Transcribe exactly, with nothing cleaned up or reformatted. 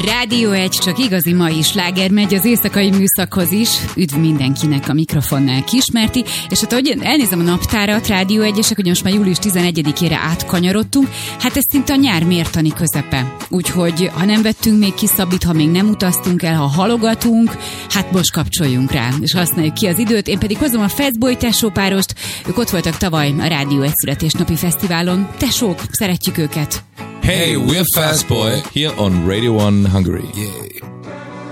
Rádió egy, csak igazi mai sláger megy az éjszakai műszakhoz is. Üdv mindenkinek, a mikrofonnál Kismerti. És hát ahogy elnézem a naptárat, Rádió egyesek, hogy most már július tizenegyedikére átkanyarodtunk, hát ez szinte a nyár mértani közepe. Úgyhogy ha nem vettünk még ki szabit, ha még nem utaztunk el, ha halogatunk, hát most kapcsoljunk rá, és használjuk ki az időt. Én pedig hozom a Fastboy tesópárost, ők ott voltak tavaly a Rádió egy születésnapi fesztiválon. Tesók, szeretjük őket! Hey, we're Fastboy here on Radio One Hungary. Yeah.